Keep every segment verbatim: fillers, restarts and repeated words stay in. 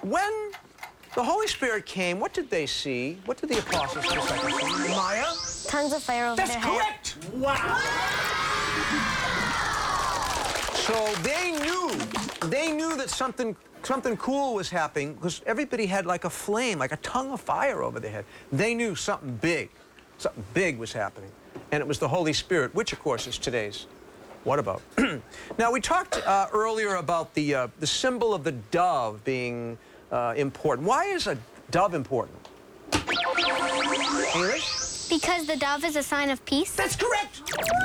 When the Holy Spirit came, what did they see? What did the apostles see? Maya? Tongues of fire over That's their head. correct! Wow! So they knew, they knew that something, something cool was happening because everybody had like a flame, like a tongue of fire over their head. They knew something big, something big was happening. And it was the Holy Spirit, which of course is today's what about? Now, we talked uh, earlier about the, uh, the symbol of the dove being uh, important. Why is a dove important? English? Because the dove is a sign of peace. That's correct!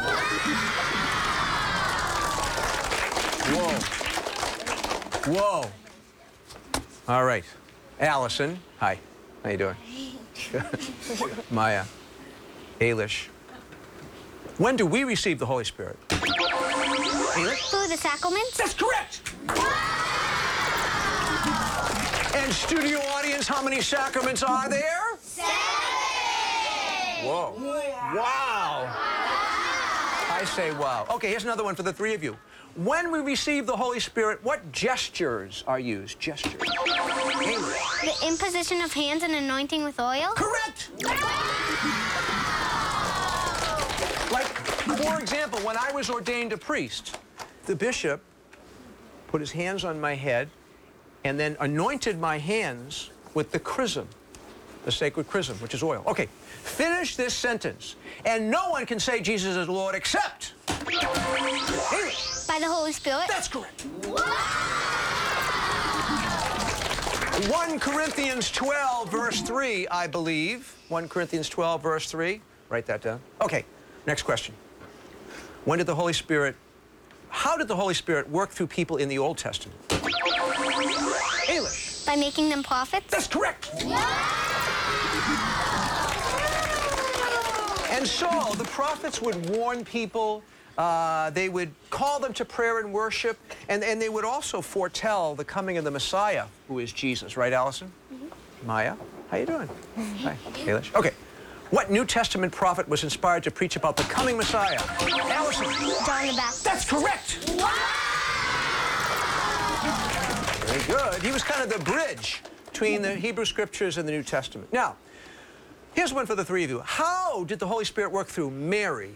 Whoa. Whoa. All right. Allison. Hi. How you doing? Maya. Ailish. When do we receive the Holy Spirit? Ailish? Through the sacraments. That's correct! And studio audience, how many sacraments are there? Seven! Whoa. Wow. I say wow. Okay, here's another one for the three of you. When we receive the Holy Spirit, what gestures are used? Gestures. Ailish. The imposition of hands and anointing with oil. Correct! Like, for example, when I was ordained a priest, the bishop put his hands on my head and then anointed my hands with the chrism, the sacred chrism, which is oil. Okay, finish this sentence. And no one can say Jesus is Lord except... By the Holy Spirit. That's correct. First Corinthians twelve, verse three, I believe. First Corinthians twelve, verse three. Write that down. Okay, next question. When did the Holy Spirit, how did the Holy Spirit work through people in the Old Testament? Ailish. By making them prophets. That's correct. And so the prophets would warn people, uh, they would call them to prayer and worship, and, and they would also foretell the coming of the Messiah, who is Jesus. Right, Allison? Mm-hmm. Maya, how you doing? Hi, Ailish. Okay. What New Testament prophet was inspired to preach about the coming Messiah? Allison. John the Baptist. That's correct. Very good. He was kind of the bridge between the Hebrew Scriptures and the New Testament. Now, here's one for the three of you. How did the Holy Spirit work through Mary?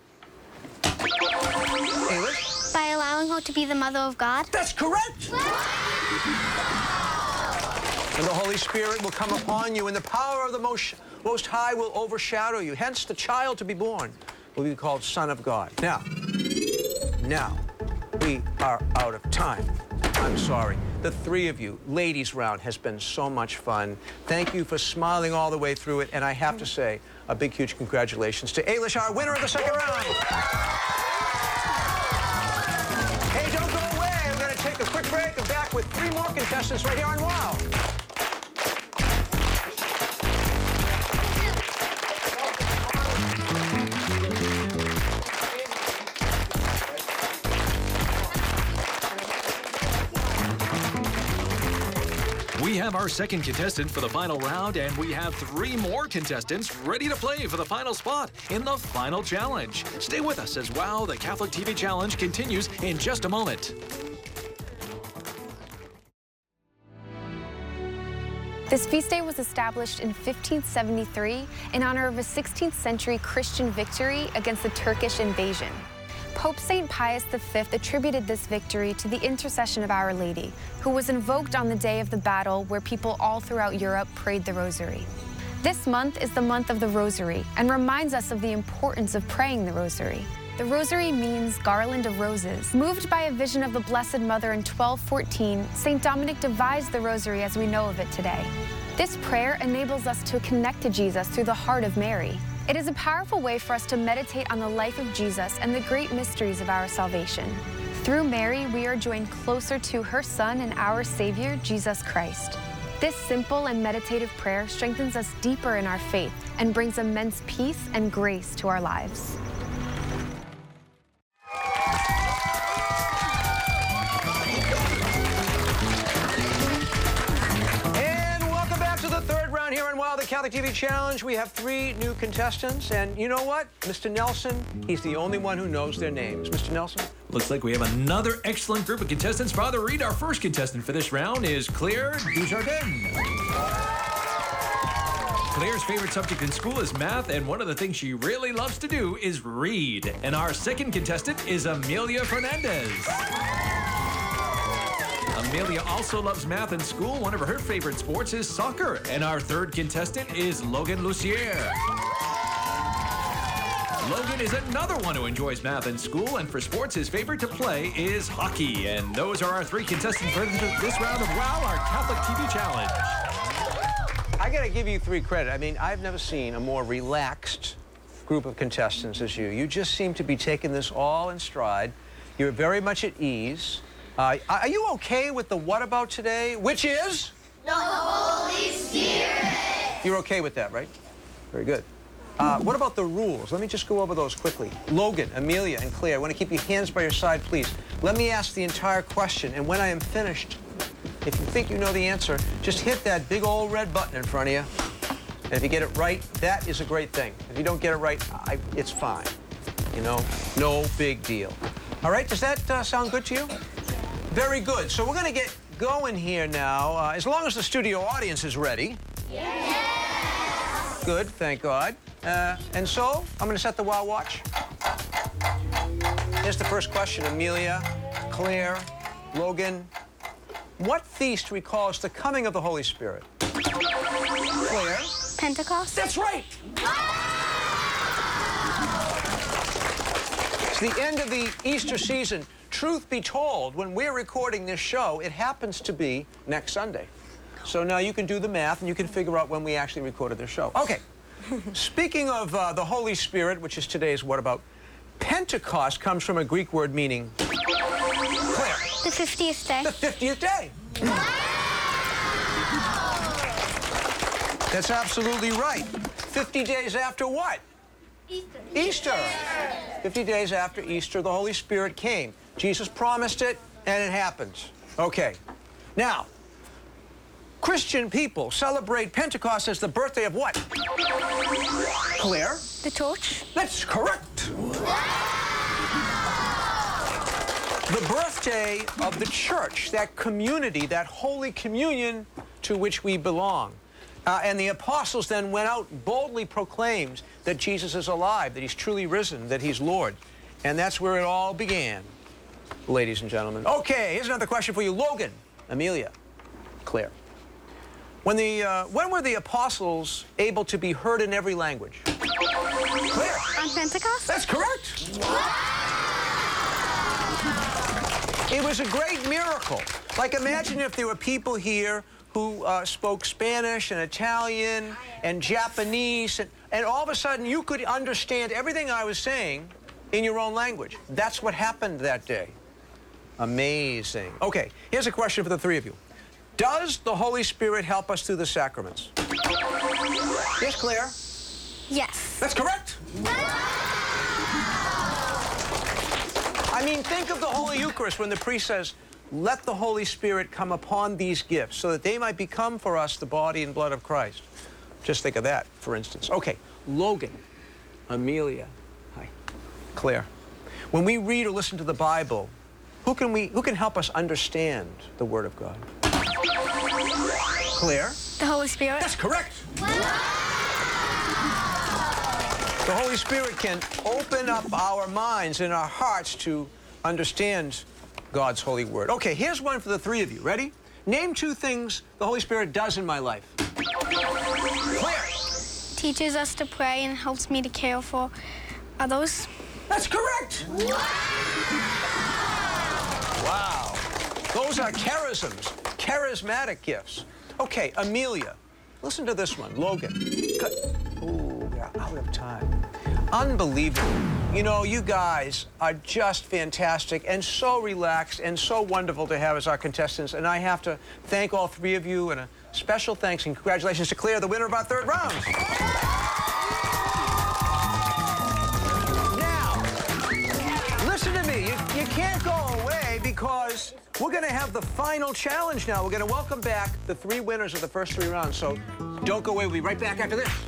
Ailish? By allowing her to be the mother of God. That's correct. And the Holy Spirit will come upon you, and the power of the Most, Most High will overshadow you. Hence, the child to be born will be called Son of God. Now, now, we are out of time. I'm sorry. The three of you, ladies round, has been so much fun. Thank you for smiling all the way through it. And I have to say, a big, huge congratulations to Ailish, our winner of the second round. Hey, don't go away. We're going to take a quick break and back with three more contestants right here on WOW. We have our second contestant for the final round, and we have three more contestants ready to play for the final spot in the final challenge. Stay with us as WOW, the Catholic T V Challenge, continues in just a moment. This feast day was established in fifteen seventy-three in honor of a sixteenth century Christian victory against the Turkish invasion. Pope Saint Pius the Fifth attributed this victory to the intercession of Our Lady, who was invoked on the day of the battle where people all throughout Europe prayed the Rosary. This month is the month of the Rosary and reminds us of the importance of praying the Rosary. The Rosary means garland of roses. Moved by a vision of the Blessed Mother in twelve fourteen, Saint Dominic devised the Rosary as we know of it today. This prayer enables us to connect to Jesus through the heart of Mary. It is a powerful way for us to meditate on the life of Jesus and the great mysteries of our salvation. Through Mary, we are joined closer to her Son and our Savior, Jesus Christ. This simple and meditative prayer strengthens us deeper in our faith and brings immense peace and grace to our lives. Here on WOW, the Catholic T V Challenge, we have three new contestants, and you know what? Mister Nelson, he's the only one who knows their names. Mister Nelson, Looks like we have another excellent group of contestants. Father Reed, our first contestant for this round is Claire Dujardin. Claire's favorite subject in school is math, and one of the things she really loves to do is read. And our second contestant is Amelia Fernandez. Amelia also loves math in school. One of her favorite sports is soccer. And our third contestant is Logan Lucier. Logan is another one who enjoys math in school, and for sports, his favorite to play is hockey. And those are our three contestants for this round of WOW, our Catholic T V Challenge. I got to give you three credit. I mean, I've never seen a more relaxed group of contestants as you. You just seem to be taking this all in stride. You're very much at ease. Uh, are you okay with the what about today, which is? The Holy Spirit. You're okay with that, right? Very good. Uh, what about the rules? Let me just go over those quickly. Logan, Amelia, and Claire, I want to keep your hands by your side, please. Let me ask the entire question, and when I am finished, if you think you know the answer, just hit that big old red button in front of you. And if you get it right, that is a great thing. If you don't get it right, I, it's fine. You know, no big deal. All right, does that uh, sound good to you? Very good. So we're going to get going here now, uh, as long as the studio audience is ready. Yes. Good, thank God. Uh, and so, I'm going to set the WOW watch. Here's the first question, Amelia, Claire, Logan. What feast recalls the coming of the Holy Spirit? Claire? Pentecost. That's right! It's the end of the Easter season. Truth be told, when we're recording this show, it happens to be next Sunday. So now you can do the math and you can figure out when we actually recorded this show. Okay. Speaking of uh, the Holy Spirit, which is today's what about, Pentecost comes from a Greek word meaning Claire. The fiftieth day. The fiftieth day. That's absolutely right. fifty days after what? Easter. Easter. fifty days after Easter, the Holy Spirit came. Jesus promised it, and it happened. Okay. Now, Christian people celebrate Pentecost as the birthday of what? Claire? The torch. That's correct. The birthday of the church, that community, that holy communion to which we belong. Uh, and the apostles then went out, boldly proclaimed that Jesus is alive, that he's truly risen, that he's Lord. And that's where it all began, ladies and gentlemen. Okay, here's another question for you. Logan, Amelia, Claire. When, the, uh, when were the apostles able to be heard in every language? Claire. On Pentecost. That's correct. It was a great miracle. Like, imagine if there were people here who uh, spoke Spanish and Italian and Japanese, and, and all of a sudden you could understand everything I was saying in your own language. That's what happened that day. Amazing. Okay, here's a question for the three of you. Does the Holy Spirit help us through the sacraments? Yes, Claire? Yes. That's correct. I mean, think of the Holy Eucharist when the priest says, let the Holy Spirit come upon these gifts so that they might become for us the body and blood of Christ. Just think of that, for instance. Okay, Logan, Amelia, hi, Claire. When we read or listen to the Bible, who can we, who can help us understand the Word of God? Claire? The Holy Spirit. That's correct. The Holy Spirit can open up our minds and our hearts to understand God's holy word. Okay, here's one for the three of you. Ready? Name two things the Holy Spirit does in my life. Claire. Teaches us to pray and helps me to care for others. That's correct. Wow. Those are charisms, charismatic gifts. Okay, Amelia, listen to this one. Logan. Good. Ooh, we're out of time. Unbelievable. You know, you guys are just fantastic and so relaxed and so wonderful to have as our contestants. And I have to thank all three of you, and a special thanks and congratulations to Claire, the winner of our third round. Now, listen to me. You, you can't go away because we're going to have the final challenge now. We're going to welcome back the three winners of the first three rounds. So don't go away. We'll be right back after this.